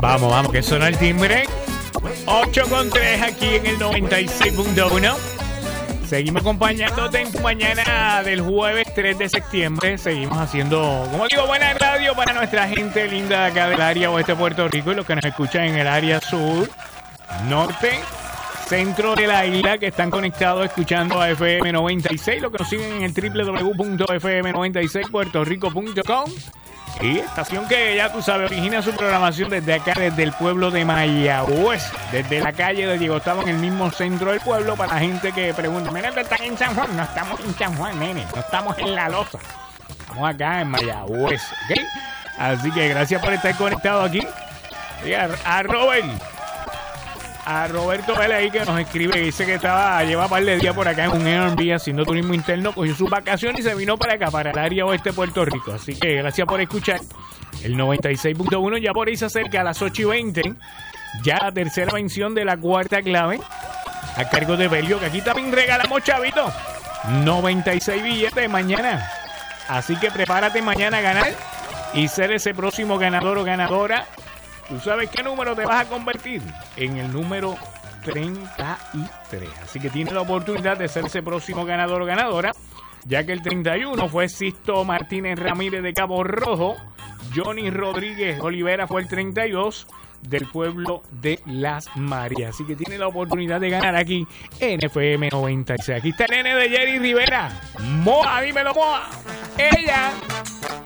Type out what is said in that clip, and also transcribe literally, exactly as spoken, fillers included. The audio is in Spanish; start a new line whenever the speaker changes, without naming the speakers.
Vamos, vamos, que suena el timbre. ocho con tres aquí en el noventa y seis punto uno. Seguimos acompañándote en tu mañana del jueves tres de septiembre. Seguimos haciendo, como digo, buena radio para nuestra gente linda de acá del área oeste de Puerto Rico y los que nos escuchan en el área sur, norte, centro de la isla, que están conectados escuchando a F M noventa y seis, los que nos siguen en el doble u doble u doble u punto f m noventa y seis puerto rico punto com. Y estación que ya tú sabes, origina su programación desde acá, desde el pueblo de Mayagüez, desde la calle de Diego. Estamos en el mismo centro del pueblo para la gente que pregunta, mira, ¿están en San Juan? No estamos en San Juan, nene, no estamos en La Loza. Estamos acá en Mayagüez, ¿ok? Así que gracias por estar conectado aquí. Y a, a Robert, a Roberto Vélez ahí que nos escribe, que dice que estaba, lleva un par de días por acá en un Airbnb haciendo turismo interno, cogió sus vacaciones y se vino para acá, para el área oeste de Puerto Rico. Así que gracias por escuchar el noventa y seis punto uno. Ya por ahí se acerca a las ocho y veinte, ya la tercera mención de la cuarta clave a cargo de Belio, que aquí también regalamos, chavito, noventa y seis billetes mañana. Así que prepárate mañana a ganar y ser ese próximo ganador o ganadora. ¿Tú sabes qué número te vas a convertir? En el número treinta y tres. Así que tienes la oportunidad de ser ese próximo ganador o ganadora, ya que el treinta y uno fue Sisto Martínez Ramírez de Cabo Rojo. Johnny Rodríguez Olivera fue el treinta y dos del pueblo de Las Marías. Así que tienes la oportunidad de ganar aquí en F M noventa y seis. Aquí está el nene de Jerry Rivera. Moa, dímelo, Moa. Ella...